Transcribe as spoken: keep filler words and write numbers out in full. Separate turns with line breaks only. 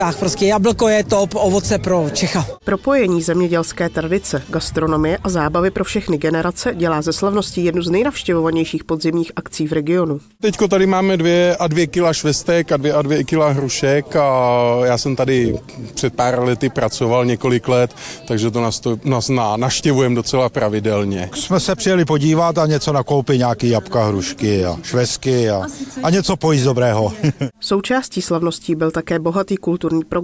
Tak prostě jablko je top ovoce pro Čecha.
Propojení zemědělské tradice, gastronomie a zábavy pro všechny generace dělá ze slavností jednu z nejnavštěvovanějších podzimních akcí v regionu.
Teďko tady máme dvě a dvě kila švestek a dvě a dvě kila hrušek a já jsem tady před pár lety pracoval několik let, takže to nás, to, nás na, naštěvujeme docela pravidelně.
Jsme se přijeli podívat a něco nakoupit, nějaký jabka, hrušky a švestky a, a něco pojíst dobrého.
Součástí slavností byl také bohatý kulturní program.